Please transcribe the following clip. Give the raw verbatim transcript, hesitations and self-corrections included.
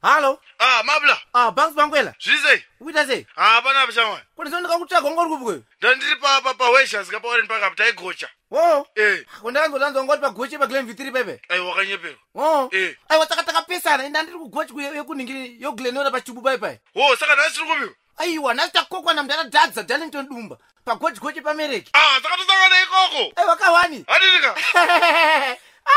Hallo? Ah, mabla. Ah, banks bankwela. Zvize. Uita sei? Ah, pana bshamwa. Kuti ndinoda kutsvaga ngori kupi? Ndandiri pa pa pa weshas kapa wari mpaka kutai gocha. Oh. Eh. Kundanzonanzwa ngoti pagochi pa Glen V three pepe. Ai wakanyepera. Oh. Eh. Ai wataka taka pesana ndandiri kugochi yekuningi yo Glen ora pa chibu bai pai. Oh, saka ndasiri kupi. Aiwa nasta kokwa na mdara dadza Darlington Dumba. Pagochi gochi pa Mereki. Ah, saka totanga na ikoko. Ai wakawani. Hadika.